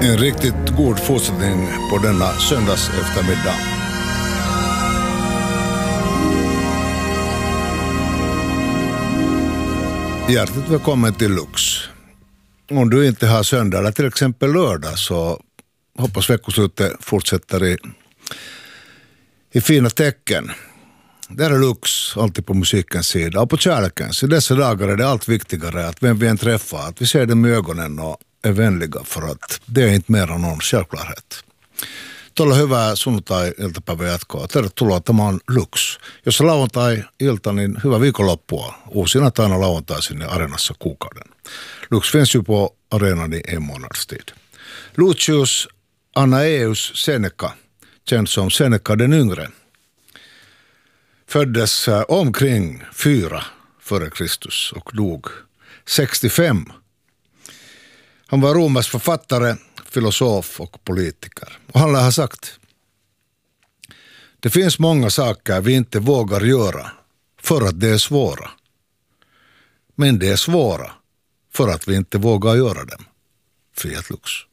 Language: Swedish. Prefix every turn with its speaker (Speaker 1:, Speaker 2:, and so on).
Speaker 1: En riktigt god fortsättning på denna söndags eftermiddag. Hjärtligt välkommen till Lux. Om du inte har söndag eller till exempel lördag så hoppas veckoslutet fortsätter i fina tecken. Där är Lux alltid på musikens sida och på kärlekens. I dessa dagar är det allt viktigare att vem vi än träffar, att vi ser dem i ögonen och är vänliga, för att det är inte mer än någon självklarhet. Tuolla hyvää sunnuntai-iltapäivää jatkoa. Tervetuloa, tämä on Lux. Jos on lauantai-ilta, niin hyvää viikonloppua. Uusina taina lauantaisin ja Areenassa kuukauden. Lux finns ju på arenan i en månads tid. Lucius Annaeus Seneca, känd som Seneca den yngre, föddes omkring 4 före Kristus och dog 65. Han var romersk författare, filosof och politiker. Och han har sagt: det finns många saker vi inte vågar göra för att det är svåra. Men det är svåra för att vi inte vågar göra dem. Fiat Lux.